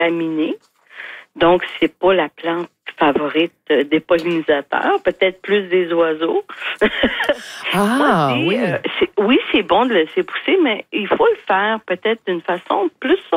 contaminée. Donc, c'est pas la plante favorite des pollinisateurs, peut-être plus des oiseaux. Ah, oui. Oui, c'est bon de le laisser pousser, mais il faut le faire peut-être d'une façon plus